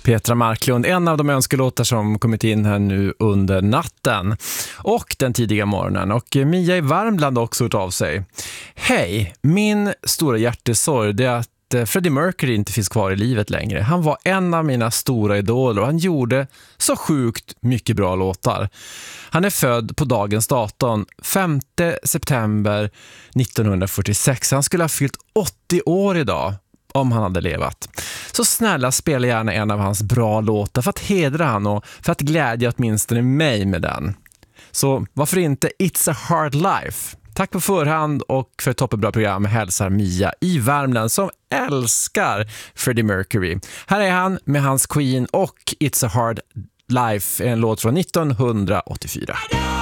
Petra Marklund, en av de önskelåtar som kommit in här nu under natten och den tidiga morgonen. Och Mia i Värmland har också hört av sig. Hej, min stora hjärtesorg det är att Freddie Mercury inte finns kvar i livet längre. Han var en av mina stora idoler och han gjorde så sjukt mycket bra låtar. Han är född på dagens datum, 5 september 1946. Han skulle ha fyllt 80 år idag om han hade levat. Så snälla, spela gärna en av hans bra låtar för att hedra han och för att glädja åtminstone mig med den. Så varför inte It's a Hard Life? Tack på förhand och för ett toppenbra program hälsar Mia i Värmland som älskar Freddie Mercury. Här är han med hans Queen och It's a Hard Life, en låt från 1984.